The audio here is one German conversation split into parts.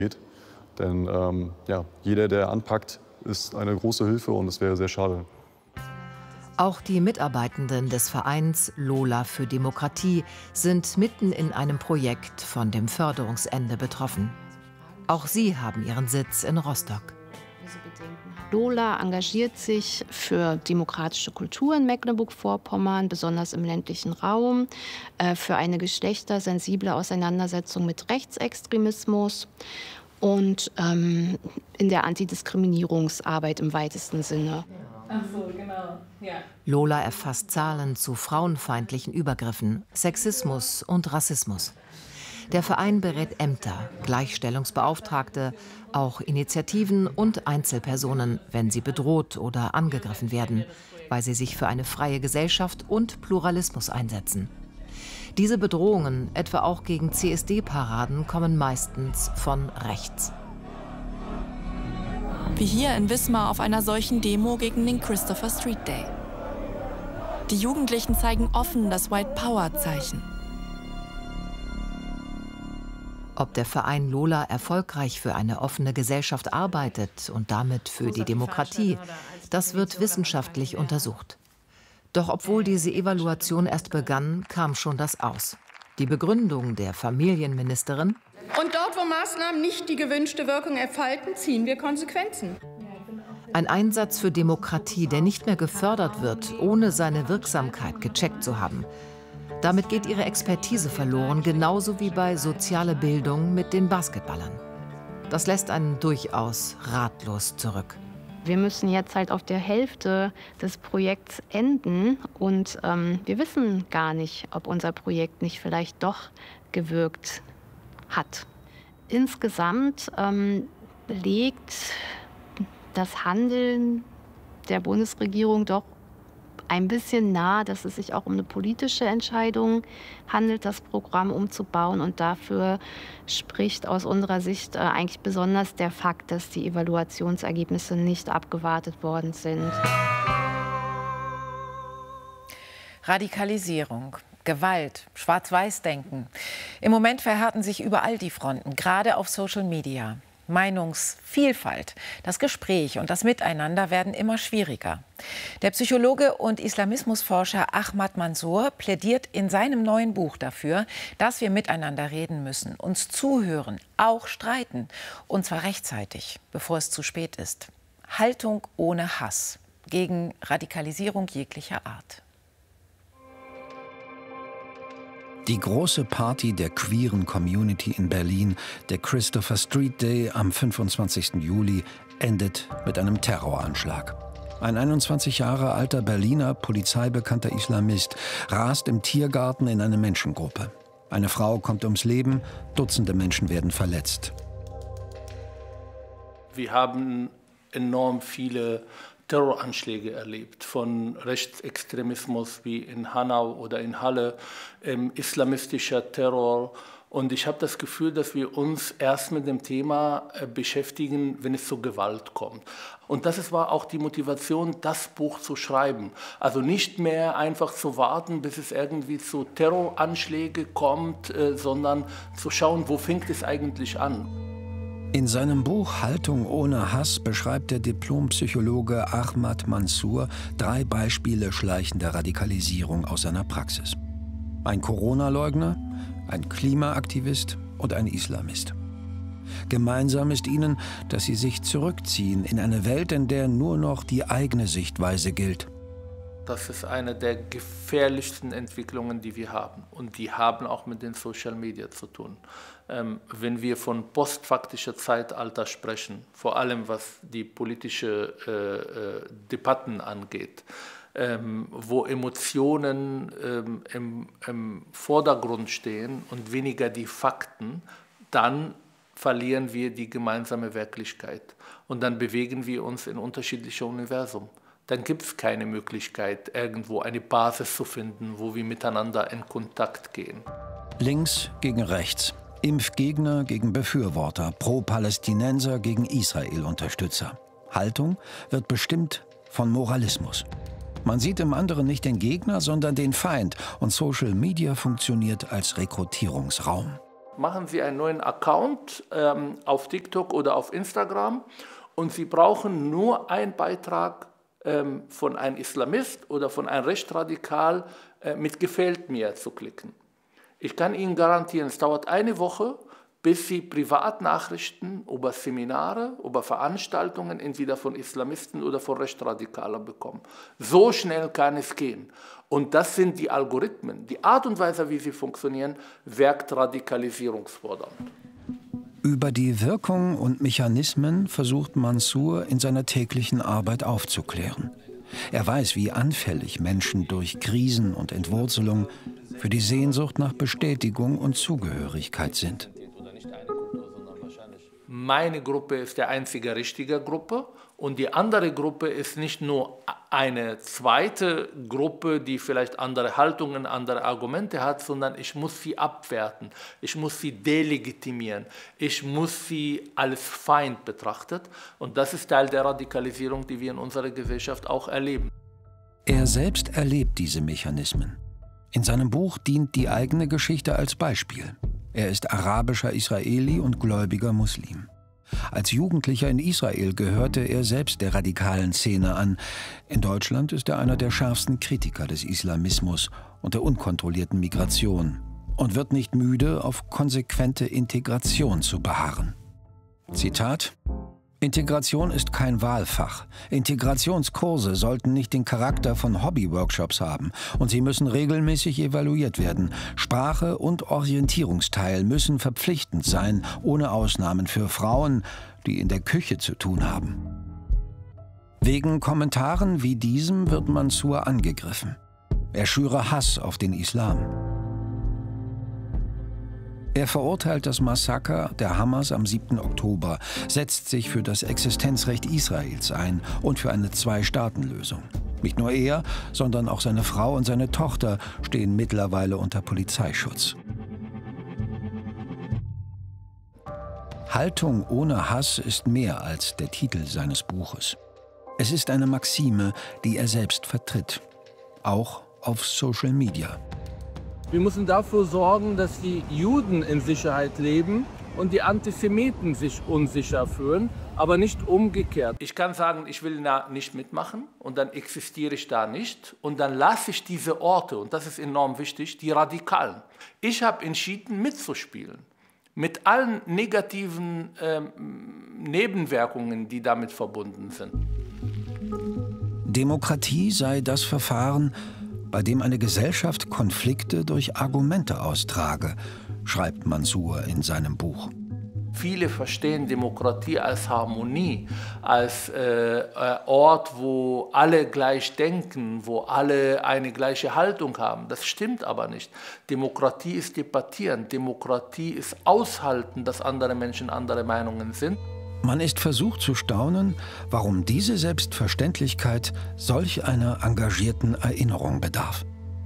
geht. Denn ja, jeder, der anpackt, ist eine große Hilfe und es wäre sehr schade. Auch die Mitarbeitenden des Vereins Lola für Demokratie sind mitten in einem Projekt von dem Förderungsende betroffen. Auch sie haben ihren Sitz in Rostock. Lola engagiert sich für demokratische Kultur in Mecklenburg-Vorpommern, besonders im ländlichen Raum, für eine geschlechtersensible Auseinandersetzung mit Rechtsextremismus und in der Antidiskriminierungsarbeit im weitesten Sinne. Ach so, genau. Ja. Lola erfasst Zahlen zu frauenfeindlichen Übergriffen, Sexismus und Rassismus. Der Verein berät Ämter, Gleichstellungsbeauftragte, auch Initiativen und Einzelpersonen, wenn sie bedroht oder angegriffen werden, weil sie sich für eine freie Gesellschaft und Pluralismus einsetzen. Diese Bedrohungen, etwa auch gegen CSD-Paraden, kommen meistens von rechts. Wie hier in Wismar auf einer solchen Demo gegen den Christopher Street Day. Die Jugendlichen zeigen offen das White Power-Zeichen. Ob der Verein Lola erfolgreich für eine offene Gesellschaft arbeitet und damit für die Demokratie, das wird wissenschaftlich untersucht. Doch obwohl diese Evaluation erst begann, kam schon das aus. Die Begründung der Familienministerin: Und dort, wo Maßnahmen nicht die gewünschte Wirkung entfalten, ziehen wir Konsequenzen. Ein Einsatz für Demokratie, der nicht mehr gefördert wird, ohne seine Wirksamkeit gecheckt zu haben. Damit geht ihre Expertise verloren, genauso wie bei sozialer Bildung mit den Basketballern. Das lässt einen durchaus ratlos zurück. Wir müssen jetzt halt auf der Hälfte des Projekts enden und wir wissen gar nicht, ob unser Projekt nicht vielleicht doch gewirkt hat. Insgesamt legt das Handeln der Bundesregierung doch ein bisschen nahe, dass es sich auch um eine politische Entscheidung handelt, das Programm umzubauen. Und dafür spricht aus unserer Sicht eigentlich besonders der Fakt, dass die Evaluationsergebnisse nicht abgewartet worden sind. Radikalisierung, Gewalt, Schwarz-Weiß-Denken. Im Moment verhärten sich überall die Fronten, gerade auf Social Media. Meinungsvielfalt, das Gespräch und das Miteinander werden immer schwieriger. Der Psychologe und Islamismusforscher Ahmad Mansour plädiert in seinem neuen Buch dafür, dass wir miteinander reden müssen, uns zuhören, auch streiten, und zwar rechtzeitig, bevor es zu spät ist. Haltung ohne Hass gegen Radikalisierung jeglicher Art. Die große Party der queeren Community in Berlin, der Christopher Street Day am 25. Juli, endet mit einem Terroranschlag. Ein 21 Jahre alter Berliner polizeibekannter Islamist rast im Tiergarten in eine Menschengruppe. Eine Frau kommt ums Leben, Dutzende Menschen werden verletzt. Wir haben enorm viele Terroranschläge erlebt, von Rechtsextremismus wie in Hanau oder in Halle, islamistischer Terror. Und ich habe das Gefühl, dass wir uns erst mit dem Thema beschäftigen, wenn es zur Gewalt kommt. Und das war auch die Motivation, das Buch zu schreiben. Also nicht mehr einfach zu warten, bis es irgendwie zu Terroranschlägen kommt, sondern zu schauen, wo fängt es eigentlich an. In seinem Buch Haltung ohne Hass beschreibt der Diplompsychologe Ahmad Mansour 3 Beispiele schleichender Radikalisierung aus seiner Praxis. Ein Corona-Leugner, ein Klimaaktivist und ein Islamist. Gemeinsam ist ihnen, dass sie sich zurückziehen in eine Welt, in der nur noch die eigene Sichtweise gilt. Das ist eine der gefährlichsten Entwicklungen, die wir haben. Und die haben auch mit den Social Media zu tun. Wenn wir von postfaktischer Zeitalter sprechen, vor allem was die politische Debatten angeht, wo Emotionen im Vordergrund stehen und weniger die Fakten, dann verlieren wir die gemeinsame Wirklichkeit. Und dann bewegen wir uns in unterschiedliche Universen. Dann gibt es keine Möglichkeit, irgendwo eine Basis zu finden, wo wir miteinander in Kontakt gehen. Links gegen rechts, Impfgegner gegen Befürworter, Pro-Palästinenser gegen Israel-Unterstützer. Haltung wird bestimmt von Moralismus. Man sieht im anderen nicht den Gegner, sondern den Feind. Und Social Media funktioniert als Rekrutierungsraum. Machen Sie einen neuen Account auf TikTok oder auf Instagram und Sie brauchen nur einen Beitrag von einem Islamist oder von einem Rechtsradikal mit Gefällt mir zu klicken. Ich kann Ihnen garantieren, es dauert eine Woche, bis Sie Privatnachrichten über Seminare, über Veranstaltungen entweder von Islamisten oder von Rechtsradikalen bekommen. So schnell kann es gehen. Und das sind die Algorithmen. Die Art und Weise, wie sie funktionieren, wirkt radikalisierungsfordernd. Über die Wirkung und Mechanismen versucht Mansour in seiner täglichen Arbeit aufzuklären. Er weiß, wie anfällig Menschen durch Krisen und Entwurzelung für die Sehnsucht nach Bestätigung und Zugehörigkeit sind. Meine Gruppe ist die einzige richtige Gruppe und die andere Gruppe ist nicht nur eine zweite Gruppe, die vielleicht andere Haltungen, andere Argumente hat, sondern ich muss sie abwerten, ich muss sie delegitimieren, ich muss sie als Feind betrachten und das ist Teil der Radikalisierung, die wir in unserer Gesellschaft auch erleben. Er selbst erlebt diese Mechanismen. In seinem Buch dient die eigene Geschichte als Beispiel. Er ist arabischer Israeli und gläubiger Muslim. Als Jugendlicher in Israel gehörte er selbst der radikalen Szene an. In Deutschland ist er einer der schärfsten Kritiker des Islamismus und der unkontrollierten Migration und wird nicht müde, auf konsequente Integration zu beharren. Zitat: Integration ist kein Wahlfach. Integrationskurse sollten nicht den Charakter von Hobby-Workshops haben und sie müssen regelmäßig evaluiert werden. Sprache und Orientierungsteil müssen verpflichtend sein, ohne Ausnahmen für Frauen, die in der Küche zu tun haben. Wegen Kommentaren wie diesem wird Mansour angegriffen. Er schüre Hass auf den Islam. Er verurteilt das Massaker der Hamas am 7. Oktober, setzt sich für das Existenzrecht Israels ein und für eine Zwei-Staaten-Lösung. Nicht nur er, sondern auch seine Frau und seine Tochter stehen mittlerweile unter Polizeischutz. Haltung ohne Hass ist mehr als der Titel seines Buches. Es ist eine Maxime, die er selbst vertritt, auch auf Social Media. Wir müssen dafür sorgen, dass die Juden in Sicherheit leben und die Antisemiten sich unsicher fühlen, aber nicht umgekehrt. Ich kann sagen, ich will da nicht mitmachen und dann existiere ich da nicht und dann lasse ich diese Orte, und das ist enorm wichtig, die Radikalen. Ich habe entschieden, mitzuspielen, mit allen negativen Nebenwirkungen, die damit verbunden sind. Demokratie sei das Verfahren, bei dem eine Gesellschaft Konflikte durch Argumente austrage, schreibt Mansour in seinem Buch. Viele verstehen Demokratie als Harmonie, als Ort, wo alle gleich denken, wo alle eine gleiche Haltung haben. Das stimmt aber nicht. Demokratie ist debattieren, Demokratie ist aushalten, dass andere Menschen andere Meinungen sind. Man ist versucht zu staunen, warum diese Selbstverständlichkeit solch einer engagierten Erinnerung bedarf.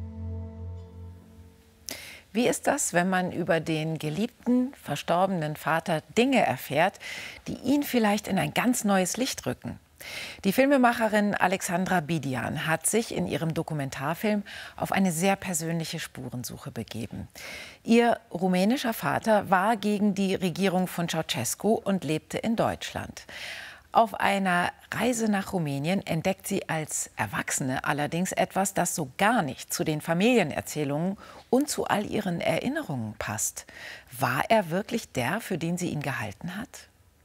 Wie ist das, wenn man über den geliebten, verstorbenen Vater Dinge erfährt, die ihn vielleicht in ein ganz neues Licht rücken? Die Filmemacherin Alexandra Bidian hat sich in ihrem Dokumentarfilm auf eine sehr persönliche Spurensuche begeben. Ihr rumänischer Vater war gegen die Regierung von Ceausescu und lebte in Deutschland. Auf einer Reise nach Rumänien entdeckt sie als Erwachsene allerdings etwas, das so gar nicht zu den Familienerzählungen und zu all ihren Erinnerungen passt. War er wirklich der, für den sie ihn gehalten hat?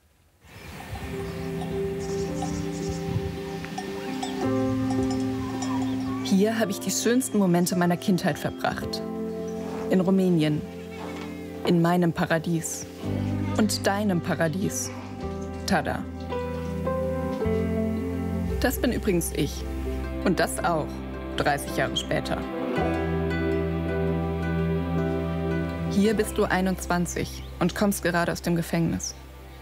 Hier habe ich die schönsten Momente meiner Kindheit verbracht. In Rumänien. In meinem Paradies. Und deinem Paradies. Tada. Das bin übrigens ich. Und das auch, 30 Jahre später. Hier bist du 21 und kommst gerade aus dem Gefängnis.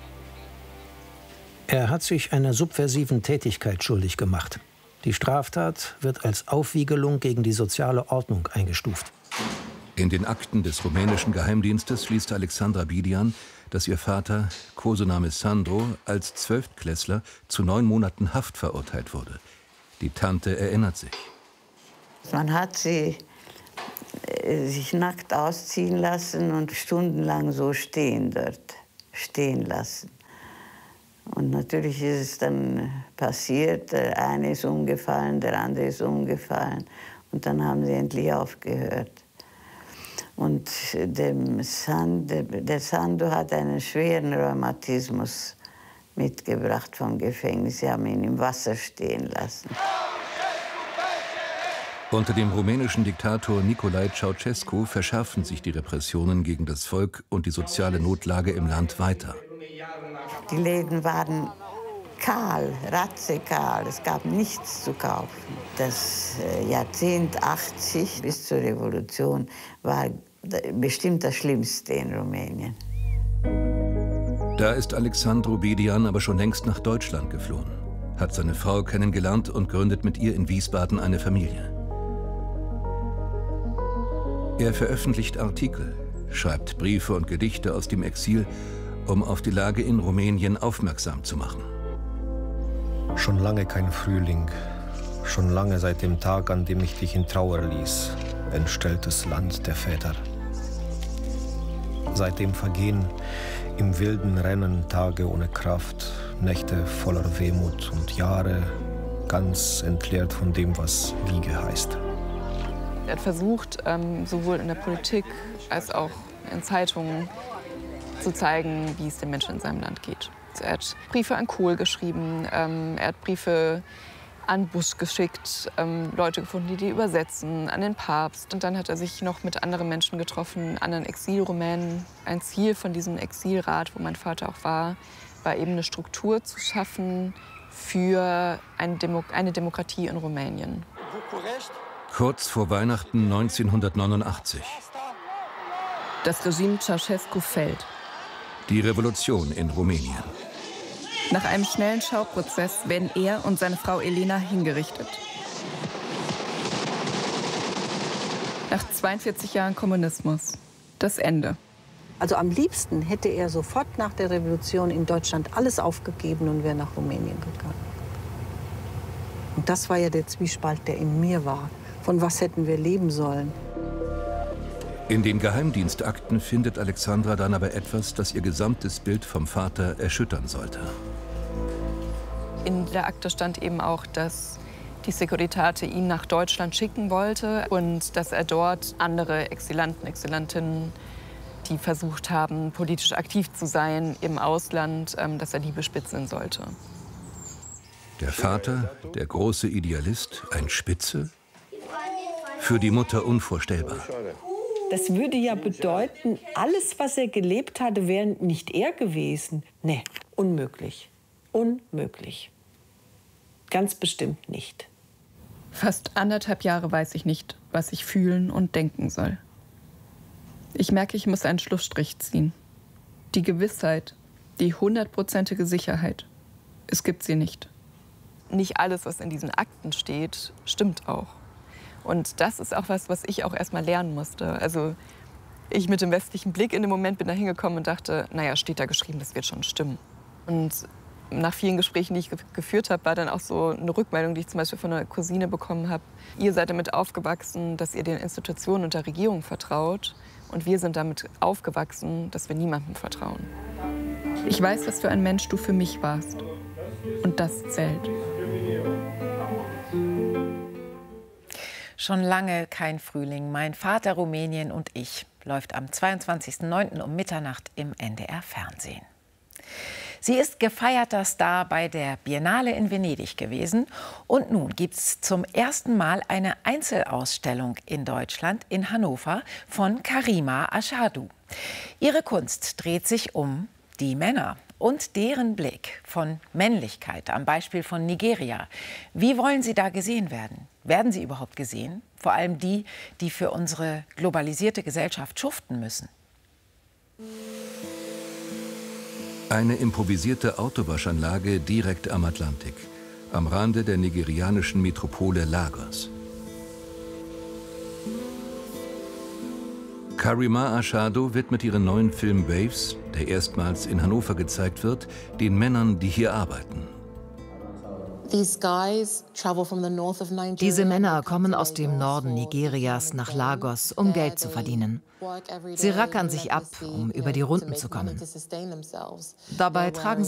Er hat sich einer subversiven Tätigkeit schuldig gemacht. Die Straftat wird als Aufwiegelung gegen die soziale Ordnung eingestuft. In den Akten des rumänischen Geheimdienstes liest Alexandra Bidian, dass ihr Vater, Kosename Sandro, als Zwölftklässler zu 9 Monaten Haft verurteilt wurde. Die Tante erinnert sich. Man hat sie sich nackt ausziehen lassen und stundenlang so stehen lassen. Und natürlich ist es dann passiert, der eine ist umgefallen, der andere ist umgefallen. Und dann haben sie endlich aufgehört. Und der Sandro hat einen schweren Rheumatismus mitgebracht vom Gefängnis. Sie haben ihn im Wasser stehen lassen. Unter dem rumänischen Diktator Nicolae Ceausescu verschärfen sich die Repressionen gegen das Volk und die soziale Notlage im Land weiter. Die Läden waren kahl, ratzekahl. Es gab nichts zu kaufen. Das Jahrzehnt 80 bis zur Revolution war bestimmt das Schlimmste in Rumänien. Da ist Alexandru Bedian aber schon längst nach Deutschland geflohen, hat seine Frau kennengelernt und gründet mit ihr in Wiesbaden eine Familie. Er veröffentlicht Artikel, schreibt Briefe und Gedichte aus dem Exil, um auf die Lage in Rumänien aufmerksam zu machen. Schon lange kein Frühling, schon lange seit dem Tag, an dem ich dich in Trauer ließ, entstelltes Land der Väter. Seitdem vergehen im wilden Rennen Tage ohne Kraft, Nächte voller Wehmut und Jahre ganz entleert von dem, was Wiege heißt. Er hat versucht, sowohl in der Politik als auch in Zeitungen zu zeigen, wie es den Menschen in seinem Land geht. Er hat Briefe an Kohl geschrieben, er hat Briefe an Bush geschickt, Leute gefunden, die übersetzen, an den Papst. Und dann hat er sich noch mit anderen Menschen getroffen, anderen Exilrumänen. Ein Ziel von diesem Exilrat, wo mein Vater auch war eben eine Struktur zu schaffen für eine Demokratie in Rumänien. Kurz vor Weihnachten 1989. Das Regime Ceausescu fällt. Die Revolution in Rumänien. Nach einem schnellen Schauprozess werden er und seine Frau Elena hingerichtet. Nach 42 Jahren Kommunismus. Das Ende. Also am liebsten hätte er sofort nach der Revolution in Deutschland alles aufgegeben und wäre nach Rumänien gegangen. Und das war ja der Zwiespalt, der in mir war. Von was hätten wir leben sollen? In den Geheimdienstakten findet Alexandra dann aber etwas, das ihr gesamtes Bild vom Vater erschüttern sollte. In der Akte stand eben auch, dass die Securitate ihn nach Deutschland schicken wollte und dass er dort andere Exilanten, Exilantinnen, die versucht haben, politisch aktiv zu sein im Ausland, dass er die bespitzeln sollte. Der Vater, der große Idealist, ein Spitze? Für die Mutter unvorstellbar. Das würde ja bedeuten, alles, was er gelebt hatte, wäre nicht er gewesen. Nee, unmöglich. Unmöglich. Ganz bestimmt nicht. Fast 1,5 Jahre weiß ich nicht, was ich fühlen und denken soll. Ich merke, ich muss einen Schlussstrich ziehen. Die Gewissheit, die 100%ige Sicherheit, es gibt sie nicht. Nicht alles, was in diesen Akten steht, stimmt auch. Und das ist auch was ich auch erst mal lernen musste. Also ich mit dem westlichen Blick in dem Moment bin da hingekommen und dachte, naja, steht da geschrieben, das wird schon stimmen. Und nach vielen Gesprächen, die ich geführt habe, war dann auch so eine Rückmeldung, die ich zum Beispiel von einer Cousine bekommen habe. Ihr seid damit aufgewachsen, dass ihr den Institutionen und der Regierung vertraut. Und wir sind damit aufgewachsen, dass wir niemandem vertrauen. Ich weiß, was für ein Mensch du für mich warst. Und das zählt. Schon lange kein Frühling. Mein Vater Rumänien und ich läuft am 22.09. um Mitternacht im NDR-Fernsehen. Sie ist gefeierter Star bei der Biennale in Venedig gewesen. Und nun gibt es zum ersten Mal eine Einzelausstellung in Deutschland, in Hannover, von Karima Aşadu. Ihre Kunst dreht sich um die Männer und deren Blick von Männlichkeit, am Beispiel von Nigeria. Wie wollen sie da gesehen werden? Werden sie überhaupt gesehen? Vor allem die, die für unsere globalisierte Gesellschaft schuften müssen. Eine improvisierte Autowaschanlage direkt am Atlantik, am Rande der nigerianischen Metropole Lagos. Karima Aşadu widmet ihren neuen Film Waves, der erstmals in Hannover gezeigt wird, den Männern, die hier arbeiten. Diese Männer kommen aus dem Norden Nigerias nach Lagos, um Geld zu verdienen. Sie rackern sich ab, um über die Runden zu kommen. Dabei tragen